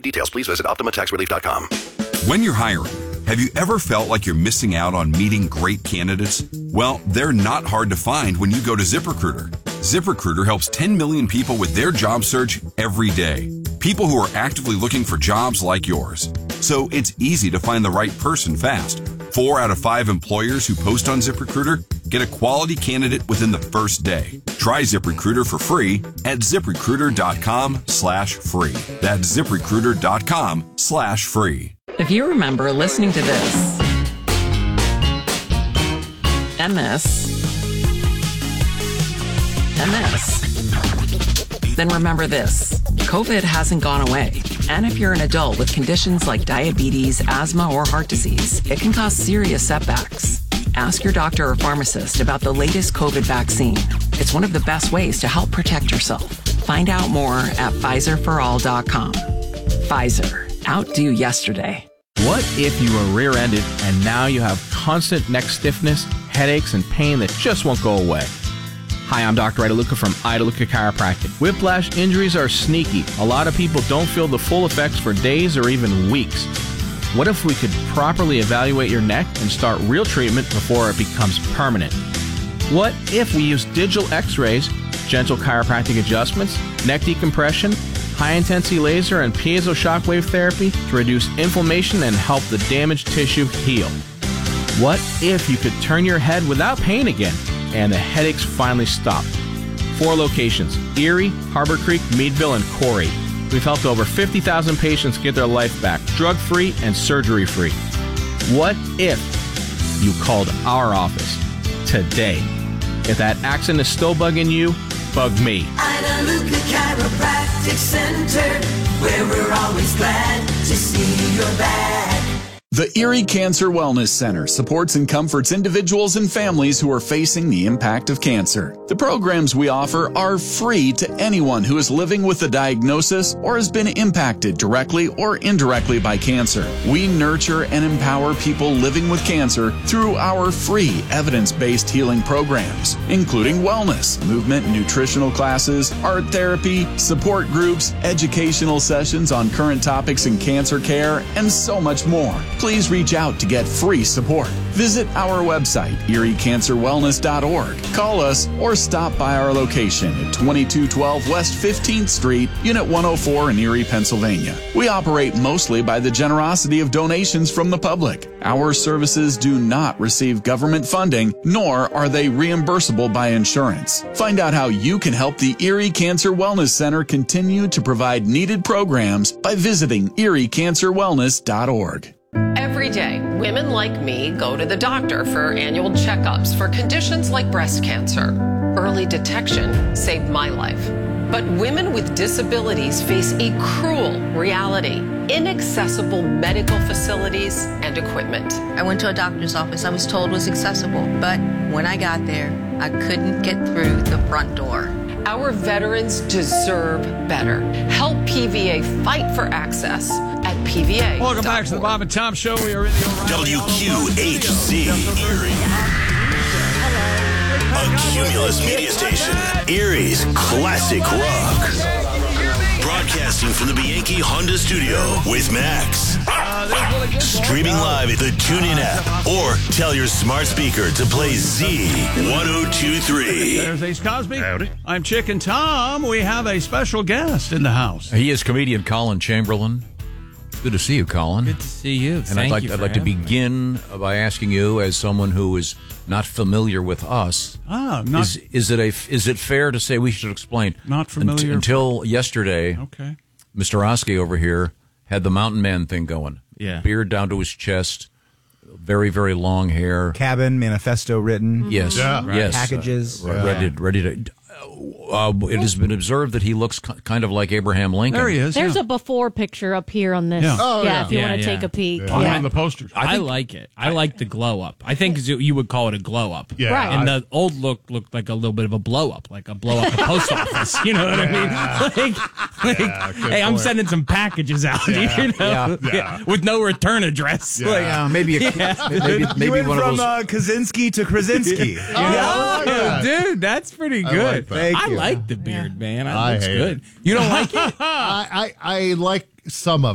details, please visit OptimaTaxRelief.com. When you're hiring, have you ever felt like you're missing out on meeting great candidates? Well, they're not hard to find when you go to ZipRecruiter. ZipRecruiter helps 10 million people with their job search every day. People who are actively looking for jobs like yours. So it's easy to find the right person fast. 4 out of 5 employers who post on ZipRecruiter get a quality candidate within the first day. Try ZipRecruiter for free at ZipRecruiter.com/free. That's ZipRecruiter.com/free. If you remember listening to this, MS, then remember this. COVID hasn't gone away. And if you're an adult with conditions like diabetes, asthma, or heart disease, it can cause serious setbacks. Ask your doctor or pharmacist about the latest COVID vaccine. It's one of the best ways to help protect yourself. Find out more at PfizerForAll.com. Pfizer. Outdo yesterday. What if you were rear-ended and now you have constant neck stiffness, headaches, and pain that just won't go away? Hi, I'm Dr. Idaluka from Idaluka Chiropractic. Whiplash injuries are sneaky. A lot of people don't feel the full effects for days or even weeks. What if we could properly evaluate your neck and start real treatment before it becomes permanent? What if we use digital x-rays, gentle chiropractic adjustments, neck decompression, high-intensity laser, and piezo shockwave therapy to reduce inflammation and help the damaged tissue heal? What if you could turn your head without pain again and the headaches finally stop? 4 locations: Erie, Harbor Creek, Meadville, and Corey. We've helped over 50,000 patients get their life back, drug-free and surgery-free. What if you called our office today? If that accent is still bugging you, bug me. Idaluka Chiropractic Center, where we're always glad to see you're back. The Erie Cancer Wellness Center supports and comforts individuals and families who are facing the impact of cancer. The programs we offer are free to anyone who is living with a diagnosis or has been impacted directly or indirectly by cancer. We nurture and empower people living with cancer through our free evidence-based healing programs, including wellness, movement and nutritional classes, art therapy, support groups, educational sessions on current topics in cancer care, and so much more. Please reach out to get free support. Visit our website, eriecancerwellness.org. Call us or stop by our location at 2212 West 15th Street, Unit 104 in Erie, Pennsylvania. We operate mostly by the generosity of donations from the public. Our services do not receive government funding, nor are they reimbursable by insurance. Find out how you can help the Erie Cancer Wellness Center continue to provide needed programs by visiting eriecancerwellness.org. Every day, women like me go to the doctor for annual checkups for conditions like breast cancer. Early detection saved my life. But women with disabilities face a cruel reality: inaccessible medical facilities and equipment. I went to a doctor's office I was told was accessible, but when I got there, I couldn't get through the front door. Our veterans deserve better. Help PVA fight for access at PVA. Welcome back to the Bob and Tom Show. We are in the O'Reilly WQHC Erie. A Cumulus media station. Erie's classic rock. Broadcasting from the Bianchi Honda studio with Max. Streaming live at the TuneIn app or tell your smart speaker to play Z1023. There's Ace Cosby. Howdy. I'm Chicken Tom. We have a special guest in the house. He is comedian Colin Chamberlain. Good to see you, Colin. Good to see you. And I'd like to begin by asking you, as someone who is not familiar with us, is it fair to say we should explain? Not familiar. Until yesterday, okay, Mr. Oski over here had the Mountain Man thing going. Yeah, beard down to his chest, very, very long hair, cabin, manifesto written. Yes, yes, packages, ready to. It has been observed that he looks kind of like Abraham Lincoln. There he is. There's a before picture up here on this. Yeah, if you want to take a peek. On the posters. I like it. I like the glow up. I think you would call it a glow up. Yeah. Right. And the old look looked like a little bit of a blow up, like a blow up the post office. You know what I mean? Hey, I'm sending some packages out, with no return address. Maybe maybe one from of those. Kaczynski to Krasinski. Dude, that's pretty good. I like the beard, man. It looks good. You don't like it? I like some of